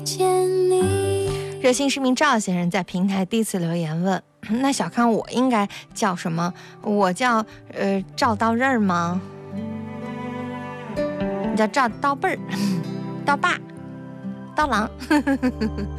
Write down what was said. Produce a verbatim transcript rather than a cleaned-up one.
热心市民赵先生在平台第一次留言问，那小康我应该叫什么？我叫呃赵刀刃吗？你叫赵刀背儿、刀把、刀郎